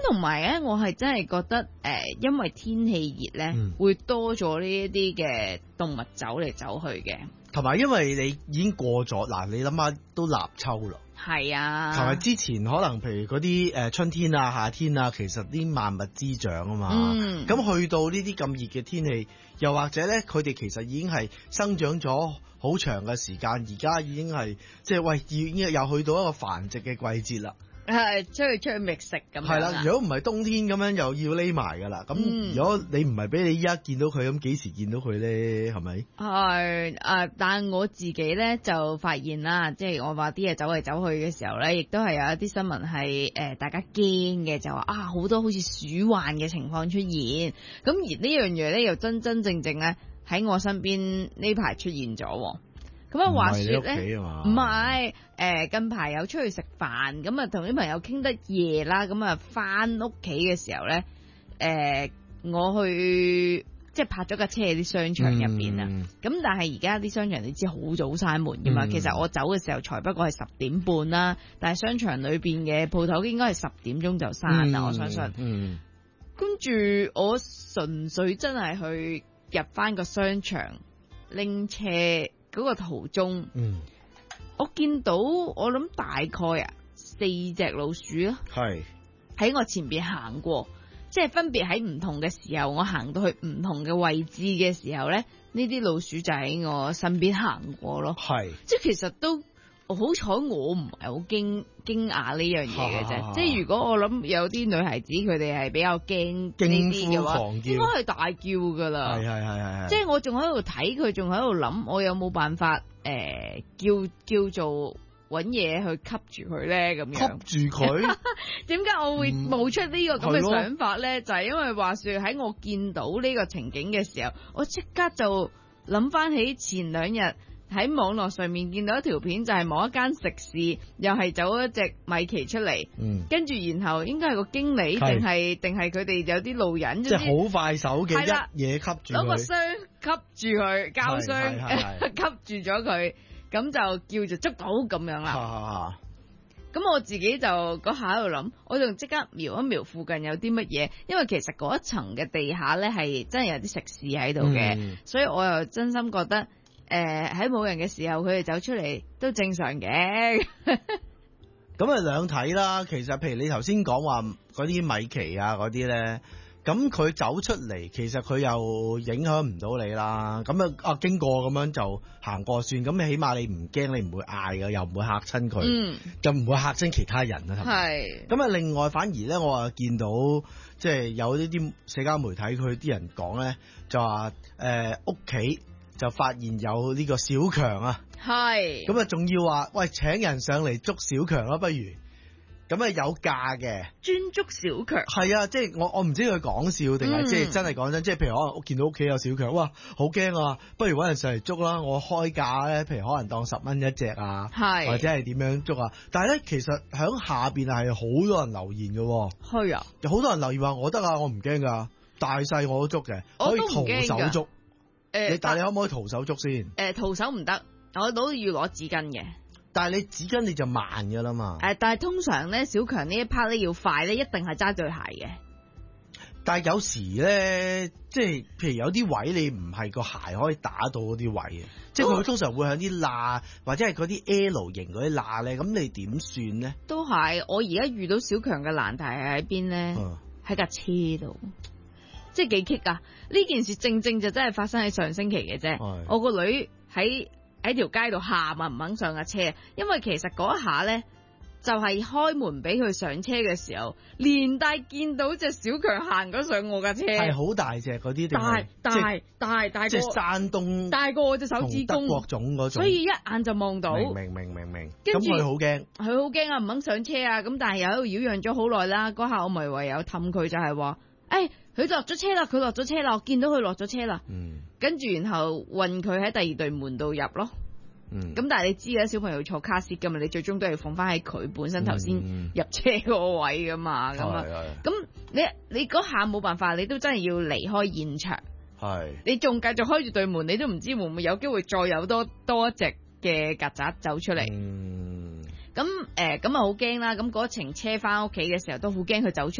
同埋咧，我係真係覺得因為天氣熱咧，會多咗呢一啲嘅動物走嚟走去嘅。 同埋因為你已經過咗嗱，你諗下都立秋啦。 係啊， 同埋之前可能譬如嗰啲春天啊、夏天啊，其實啲萬物滋長啊嘛。咁去到呢啲咁熱嘅天氣，又或者咧，佢哋其實已經係生長咗好長嘅時間，而家已經係即係喂，已經又去到一個繁殖嘅季節啦。 係出去覓食咁樣。 係啦，如果唔係冬天咁樣又要匿埋噶啦。咁如果你唔係俾你依家見到佢，咁幾時見到佢咧？係咪？ 係但我自己咧就發現啦，即係我話啲嘢走嚟走去嘅時候咧，亦都係有一啲新聞係大家驚嘅，就話好多好似鼠患嘅情況出現。咁而呢樣嘢咧，又真真正正咧喺我身邊呢排出現咗。咁啊，話說咧，唔係近排有出去食飯，咁啊同啲朋友傾得夜啦，咁啊翻屋企嘅時候咧，我去即係泊咗架車喺啲商場入邊啊。咁但係而家啲商場你知好早閂門噶嘛，其實我走嘅時候才不過係10點半啦，但係商場裏邊嘅鋪頭應該係10點鐘就閂啦，我相信。跟住我純粹真係去入翻個商場拎車。嗰個途中，我見到我諗大概4隻老鼠啦，係喺我前邊行過，即係分別喺唔同嘅時候，我行到去唔同嘅位置嘅時候咧，呢啲老鼠就喺我身邊行過咯，係，即係其實都好彩，我唔係好驚訝呢樣嘢嘅啫，即係如果我諗有啲女孩子佢哋係比較驚呢啲嘅話，應該係大叫噶啦，係，即係我仲喺度睇佢，仲喺度諗，我有冇辦法叫做搵嘢去吸住佢咧？咁樣吸住佢？ 點解我會冒出呢個咁嘅想法咧？就係因為話說喺我見到呢個情景嘅時候，我即刻就諗翻起前2日。喺網絡上面見到一條片，就係某一間食肆又係走一隻米奇出嚟，跟住然後應該係個經理定係佢哋有啲路人， 即係好快手嘅一嘢吸住佢， 攞個箱吸住佢，膠箱吸住咗佢，咁就叫做捉到咁樣啦。咁我自己就嗰下喺度諗，我就即刻瞄一瞄附近有啲乜嘢，因為其實嗰一層嘅地下咧係真係有啲食肆喺度嘅，所以我又真心覺得。喺冇人嘅時候，佢哋走出嚟都正常嘅。 咁啊兩睇啦，其實譬如你頭先講話嗰啲米奇啊嗰啲咧，咁佢走出嚟，其實佢又影響唔到你啦。咁經過咁樣就行過算，咁起碼你唔驚，你唔會嗌㗎，又唔會嚇親佢，就唔會嚇親其他人啦。係。咁啊，另外反而咧，我啊見到即係有呢啲社交媒體，佢啲人講咧，就話屋企。就發現有呢個小強啊，係咁啊，仲要話喂請人上嚟捉小強啦，不如咁啊有價嘅專捉小強， 係啊，即係我唔知佢講笑定係即係真係講真，即係譬如可能見到屋企有小強，哇好驚啊，不如搵人上嚟捉啦，我開價咧，譬如可能當10蚊一隻啊，係或者係點樣捉啊，但係咧其實響下邊係好多人留言嘅，係啊，有好多人留言話我得啊，我唔驚噶，大細我都捉嘅，可以徒手捉。但係你可唔可以徒手捉先？徒手唔得，我都要攞紙巾嘅。但係你紙巾你就慢噶啦嘛。但係通常咧，小強呢一 part 咧要快咧，一定係揸對鞋嘅。但係有時咧，即係譬如有啲位你唔係個鞋可以打到嗰啲位嘅，即係佢通常會喺啲罅或者係嗰啲 L 型嗰啲罅咧，咁你點算咧？都係，我而家遇到小強嘅難題係喺邊咧？喺架車度。即係幾棘啊！呢件事正正就真係發生喺上星期嘅啫。我個女喺條街度喊啊，唔肯上架車，因為其實嗰一下咧就係開門俾佢上車嘅時候，連帶見到隻小強行咗上我架車，係好大隻嗰啲，大個，即係山東大過我隻手指公，德國種嗰種，所以一眼就望到。明。咁佢好驚，啊，唔肯上車啊！咁但係又喺度擾攘咗好耐啦。嗰下我咪唯有氹佢，就係話，佢落咗車啦，我見到佢落咗車啦。跟住然後運佢喺第2對門度入咯。咁但係你知啦，小朋友坐卡士噶嘛，你最終都係放翻喺佢本身頭先入車個位噶嘛。咁你嗰下冇辦法，你都真係要離開現場。你仲繼續開住對門，你都唔知會唔會有機會再有多一隻嘅曱甴走出嚟。咁啊好驚啦！咁嗰程車翻屋企嘅時候都好驚佢走出